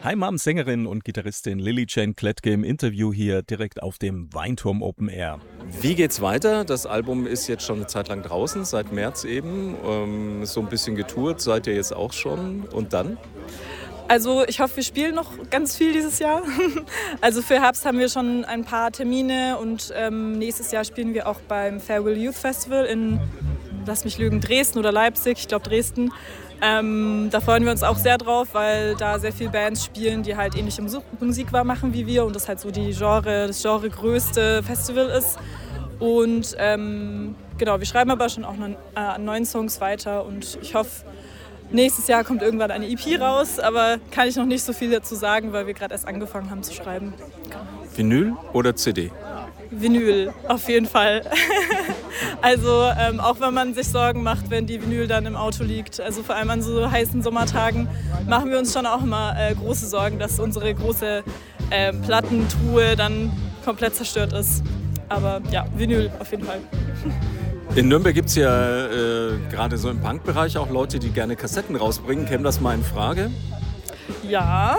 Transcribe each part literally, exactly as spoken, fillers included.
Hi Mom, Sängerin und Gitarristin Lily Jane Klettke im Interview hier direkt auf dem Weinturm Open Air. Wie geht's weiter? Das Album ist jetzt schon eine Zeit lang draußen, seit März eben. Ähm, so ein bisschen getourt seid ihr jetzt auch schon. Und dann? Also ich hoffe, wir spielen noch ganz viel dieses Jahr. Also für Herbst haben wir schon ein paar Termine und ähm, nächstes Jahr spielen wir auch beim Farewell Youth Festival in, lass mich lügen, Dresden oder Leipzig, ich glaube Dresden. Ähm, da freuen wir uns auch sehr drauf, weil da sehr viele Bands spielen, die halt ähnliche Musik machen wie wir und das halt so die Genre, das genregrößte Festival ist. Und ähm, genau, wir schreiben aber schon auch noch, äh, an neuen Songs weiter und ich hoffe, nächstes Jahr kommt irgendwann eine E P raus, aber kann ich noch nicht so viel dazu sagen, weil wir gerade erst angefangen haben zu schreiben. Vinyl oder C D? Vinyl, auf jeden Fall. Also ähm, auch wenn man sich Sorgen macht, wenn die Vinyl dann im Auto liegt, also vor allem an so heißen Sommertagen, machen wir uns schon auch immer äh, große Sorgen, dass unsere große äh, Plattentruhe dann komplett zerstört ist. Aber ja, Vinyl auf jeden Fall. In Nürnberg gibt es ja äh, gerade so im Punk-Bereich auch Leute, die gerne Kassetten rausbringen. Käme das mal in Frage? Ja,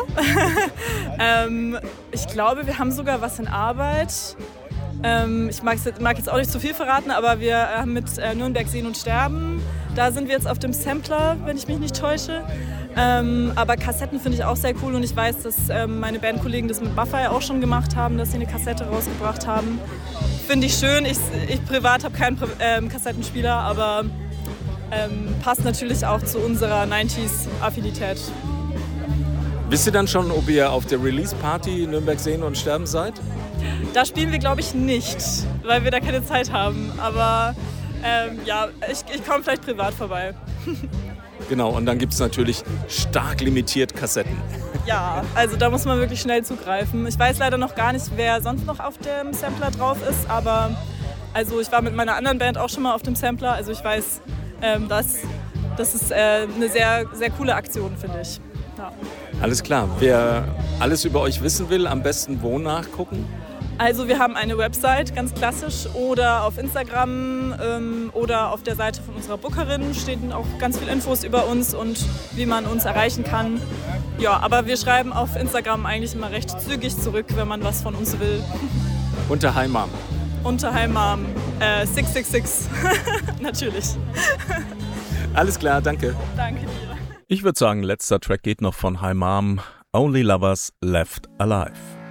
ähm, ich glaube, wir haben sogar was in Arbeit. Ähm, ich mag jetzt auch nicht zu viel verraten, aber wir haben mit äh, Nürnberg Sehen und Sterben, da sind wir jetzt auf dem Sampler, wenn ich mich nicht täusche. Ähm, aber Kassetten finde ich auch sehr cool und ich weiß, dass ähm, meine Bandkollegen das mit Buffer ja auch schon gemacht haben, dass sie eine Kassette rausgebracht haben. Finde ich schön. Ich, ich privat habe keinen ähm, Kassettenspieler, aber ähm, passt natürlich auch zu unserer neunziger-Affinität. Wisst ihr dann schon, ob ihr auf der Release-Party Nürnberg Sehen und Sterben seid? Da spielen wir, glaube ich, nicht, weil wir da keine Zeit haben. Aber ähm, ja, ich, ich komme vielleicht privat vorbei. Genau, und dann gibt es natürlich stark limitiert Kassetten. Ja, also da muss man wirklich schnell zugreifen. Ich weiß leider noch gar nicht, wer sonst noch auf dem Sampler drauf ist, aber also ich war mit meiner anderen Band auch schon mal auf dem Sampler. Also ich weiß, ähm, dass, das ist äh, eine sehr, sehr coole Aktion, finde ich. Ja. Alles klar. Wer alles über euch wissen will, am besten wo nachgucken? Also wir haben eine Website, ganz klassisch, oder auf Instagram ähm, oder auf der Seite von unserer Bookerin stehen auch ganz viele Infos über uns und wie man uns erreichen kann. Ja, aber wir schreiben auf Instagram eigentlich immer recht zügig zurück, wenn man was von uns will. Unter Hi Mom. Unter Hi Mom, äh, sechs sechs sechs, natürlich. Alles klar, danke. Danke dir. Ich würde sagen, letzter Track geht noch von Hi Mom, Only Lovers Left Alive.